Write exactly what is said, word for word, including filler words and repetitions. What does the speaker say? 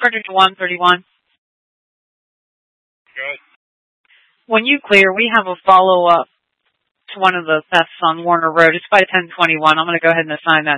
Frederick one thirty-one. Good. When you clear, we have a follow-up to one of the thefts on Warner Road. It's by ten twenty-one. I'm going to go ahead and assign that